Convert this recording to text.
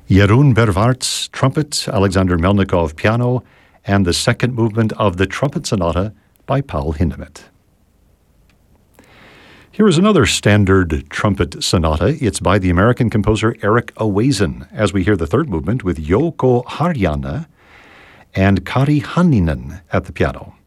Jeroen Vervaerts, trumpet, Alexander Melnikov, piano, and the second movement of the Trumpet Sonata by Paul Hindemith. Here is another standard trumpet sonata. It's by the American composer Eric Owazen, as we hear the third movement with Jouko Harjanne and Kari Hanninen at the piano.